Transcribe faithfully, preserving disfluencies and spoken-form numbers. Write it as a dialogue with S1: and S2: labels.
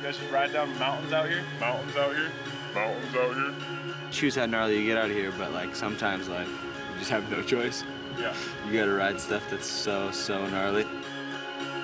S1: guys just ride down mountains out here? Mountains out here? Mountains out here?
S2: Choose how gnarly you get out of here, but like sometimes like you just have no choice.
S1: Yeah.
S2: You gotta ride stuff that's so, so gnarly.